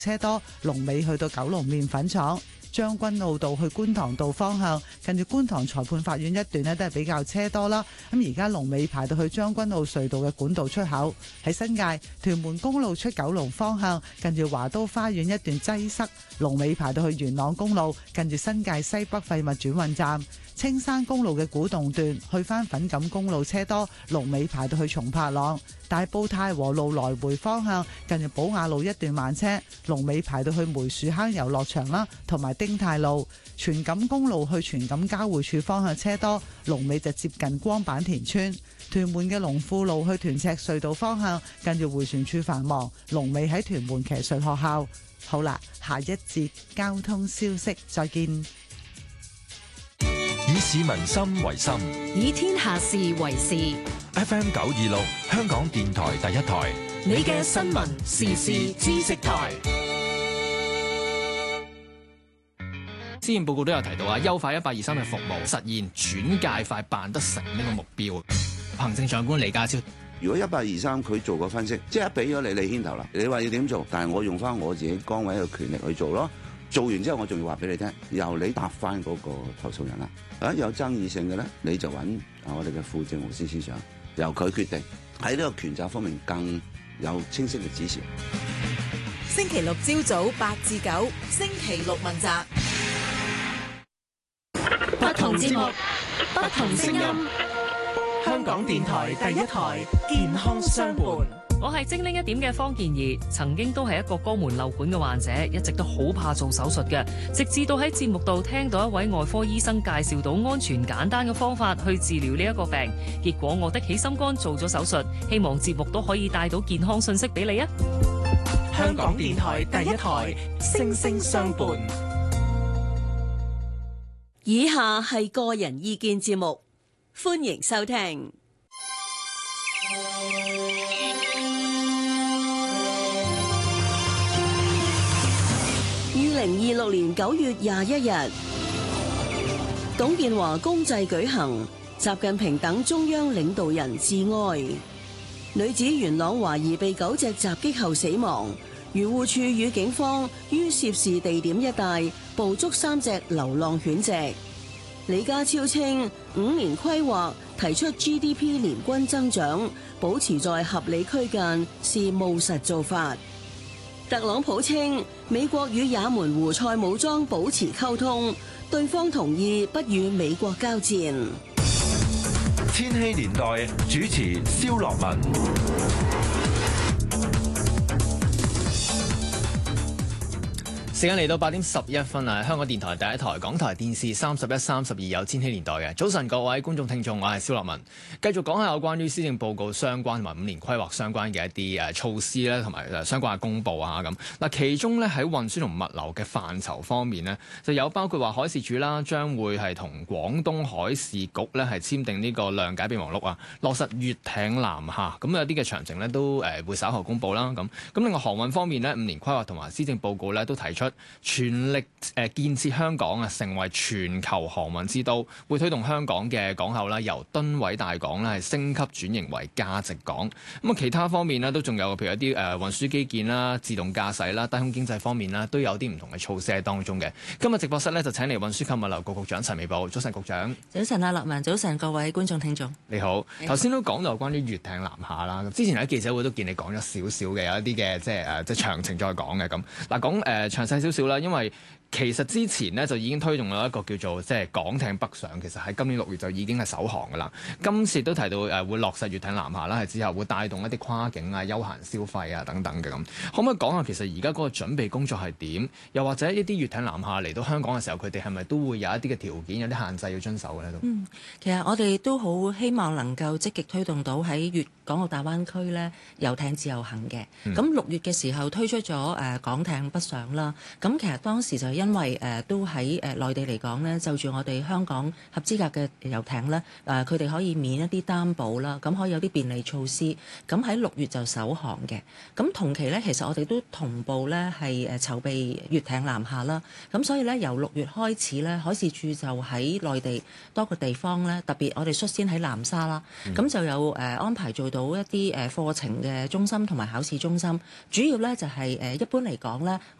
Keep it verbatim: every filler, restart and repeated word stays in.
車多，龍尾去到九龍麵粉廠。將軍澳道去觀塘道方向，近住觀塘裁判法院一段呢都係比較車多啦。咁而家龍尾排到去將軍澳隧道嘅管道出口。喺新界屯門公路出九龍方向，近住華都花園一段擠塞，龍尾排到去元朗公路，近住新界西北廢物轉運站。青山公路嘅古洞段去返粉錦公路車多，龍尾排到去松柏塱。大埔太和路來回方向，近住寶雅路一段慢車，龍尾排到去梅樹坑遊樂場啦，同埋丁泰路。荃錦公路去荃錦交匯處方向車多，龍尾就接近光板田村。屯門嘅龍富路去屯赤隧道方向，近住迴旋處繁忙，龍尾喺屯門騎術學校。好啦，下一節交通消息，再見。 以市民心為心， 以天下事為事。 F M 九二六，香港電台第一台， 你嘅新聞時事知識台。 施政報告都有提到啊，優化一八二三嘅服務，實現轉介快辦得成呢個目標。行政長官李家超， 如果一八二三佢做個分析，即係俾咗你，你牽頭啦。你話要點做，但係我用翻我自己崗位嘅權力去做咯。做完之後，我仲要話俾你聽，由你答翻嗰個投訴人啦。啊，有爭議性嘅咧，你就揾啊我哋嘅副政務司司長，由佢決定。喺呢個權責方面更有清晰嘅指示。 星期六朝早八至九，星期六問責。 不同節目，不同聲音。 香港電台第一台，健康相伴。 我係精靈一點嘅方健儀，曾經都係一個肛門漏管嘅患者，一直都好怕做手術嘅，直至到喺節目度聽到一位外科醫生介紹到安全簡單嘅方法去治療呢一個病，結果我的起心肝做咗手術，希望節目都可以帶到健康信息俾你啊！ 香港電台第一台，聲聲相伴。 以下係個人意見節目，歡迎收聽。二零二六年九月廿一日，董建華公祭舉行，習近平等中央領導人致哀。女子元朗懷疑被狗隻襲擊後死亡，漁護處與警方於涉事地點一帶捕捉三隻流浪犬隻。李家超稱五年規劃提出 G D P 年均增長保持在合理區間是務實做法。特朗普稱美國與也門胡塞武裝保持溝通，對方同意不與美國交戰。 千禧年代主持蕭樂文。 時間嚟到八點十一分啊！香港電台第一台、港台電視三十一、三十二有千禧年代嘅早晨，各位觀眾聽眾，我係蕭樂文，繼續講下有關於施政報告相關同埋五年規劃相關嘅一啲誒措施咧，同埋誒相關嘅公佈啊咁。嗱，其中咧喺運輸同物流嘅範疇方面呢，就有包括話海事處啦，將會係同廣東海事局咧係簽訂呢個諒解備忘錄啊，落實粵艇南下，咁有啲嘅詳情咧都誒會稍後公佈啦。咁咁另外航運方面呢，五年規劃同埋施政報告咧都提出，全力誒建設香港啊，成為全球航運之都，會推動香港嘅港口啦，由噸位大港咧係升級轉型為價值港。咁啊，其他方面呢，都仲有，譬如一啲誒運輸基建啦、自動駕駛啦、低空經濟方面啦，都有啲唔同嘅措施喺當中嘅。今日直播室呢，就請嚟運輸及物流局局長陳美寶。早晨，局長。 早晨啊，樂文。早晨，各位觀眾聽眾。 你好。頭先都講到關於粵艇南下啦。之前喺記者會都見你講咗少少嘅，有一啲嘅即係誒即係詳情再講嘅咁。嗱，講誒詳細少少啦。因為其實之前呢，就已經推動咗一個叫做即係港艇北上，其實喺今年六月就已經係首航噶啦。今次都提到誒會落實粵艇南下啦，係之後會帶動一啲跨境啊、休閒消費啊等等嘅咁。可唔可以講下其實而家嗰個準備工作係點？又或者一啲粵艇南下嚟到香港嘅時候，佢哋係咪都會有一啲嘅條件、有啲限制要遵守嘅咧？都嗯，其實我哋都好希望能夠積極推動到喺粵港澳大灣區咧遊艇自由行嘅。咁六、嗯、月嘅時候推出咗誒港艇北上啦。 咁其實當時就係因為誒、呃、都喺誒內地嚟講咧，就住我哋香港合資格嘅遊艇咧，誒佢哋可以免一啲擔保啦，咁可以有啲便利措施。咁喺六月就首航嘅。咁同期咧，其實我哋都同步咧係誒籌備粵艇南下啦。咁所以咧由六月開始咧，海事處就喺內地多個地方咧，特別我哋率先喺南沙啦，咁、嗯、就有誒、呃、安排做到一啲誒課程嘅中心同埋考試中心。主要咧就係、是、誒一般嚟講咧，